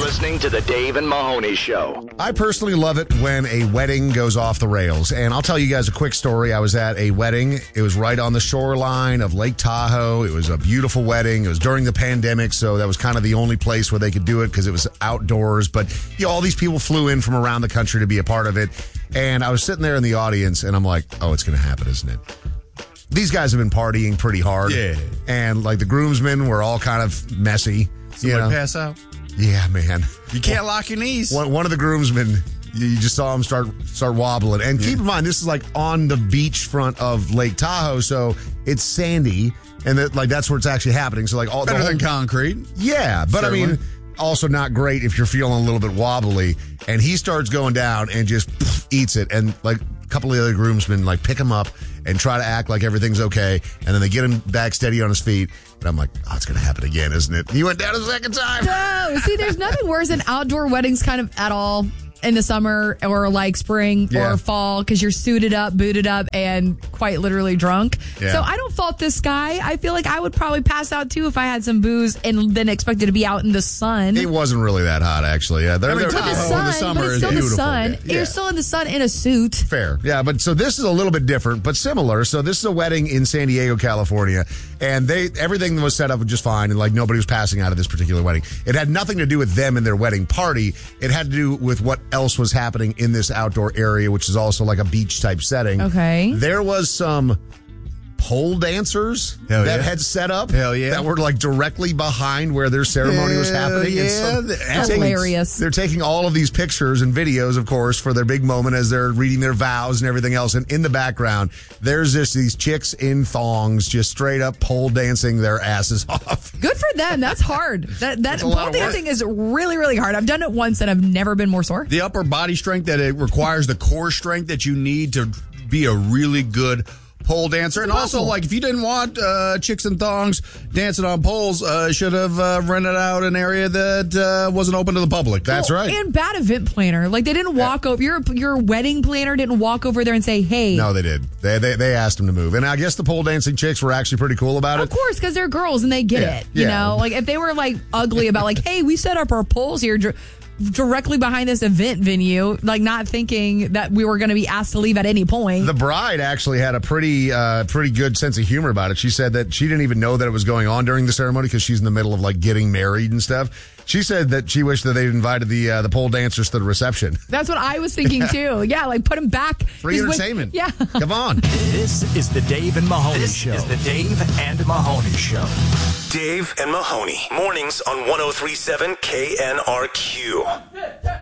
listening to the Dave and Mahoney Show. I personally love it when a wedding goes off the rails. And I'll tell you guys a quick story. I was at a wedding. It was right on the shoreline of Lake Tahoe. It was a beautiful wedding. It was during the pandemic, so that was kind of the only place where they could do it because it was outdoors. But all these people flew in from around the country to be a part of it. And I was sitting there in the audience, and I'm like, oh, it's going to happen, isn't it? These guys have been partying pretty hard. Yeah. And, like, the groomsmen were all kind of messy. Somebody pass out? Yeah, man. You can't lock your knees. One of the groomsmen, you just saw him start wobbling. And keep in mind, this is like on the beachfront of Lake Tahoe, so it's sandy, and that's where it's actually happening. So like all better than concrete. Yeah, but certainly. I mean, also not great if you're feeling a little bit wobbly. And he starts going down and just eats it, and like a couple of the other groomsmen like pick him up and try to act like everything's okay, and then they get him back steady on his feet. And I'm like, oh, it's going to happen again, isn't it? He went down a second time. No, see, there's nothing worse than outdoor weddings kind of at all in the summer or like spring or fall because you're suited up, booted up, and quite literally drunk. Yeah. So I don't fault this guy. I feel like I would probably pass out too if I had some booze and then expected to be out in the sun. It wasn't really that hot, actually. Yeah, But the sun, but it's still the sun. Yeah. You're still in the sun in a suit. Fair. Yeah, but so this is a little bit different, but similar. So this is a wedding in San Diego, California, and everything was set up just fine, and like nobody was passing out at this particular wedding. It had nothing to do with them and their wedding party. It had to do with what else was happening in this outdoor area, which is also like a beach type setting. Okay. There was some pole dancers that had set up that were like directly behind where their ceremony was happening. It's hilarious. They're taking all of these pictures and videos, of course, for their big moment as they're reading their vows and everything else. And in the background, there's just these chicks in thongs just straight up pole dancing their asses off. Good for them. That's hard. That pole dancing is really, really hard. I've done it once and I've never been more sore. The upper body strength that it requires, the core strength that you need to be a really good pole dancer. And also, like, if you didn't want chicks and thongs dancing on poles, should have rented out an area that wasn't open to the public. That's right. And bad event planner. Like, they didn't walk over. Your wedding planner didn't walk over there and say, hey. No, they did. They asked them to move. And I guess the pole dancing chicks were actually pretty cool about it. Of course, because they're girls and they get it. You know? Like, if they were, like, ugly about, like, hey, we set up our poles here directly behind this event venue, like not thinking that we were going to be asked to leave at any point. The bride actually had a pretty good sense of humor about it. She said that she didn't even know that it was going on during the ceremony because she's in the middle of like getting married and stuff. She said that she wished that they'd invited the pole dancers to the reception. That's what I was thinking too. Yeah, like put them back. Free entertainment. Yeah. Come on. This is the Dave and Mahoney Show. This is the Dave and Mahoney Show. Dave and Mahoney. Mornings on 103.7 KNRQ.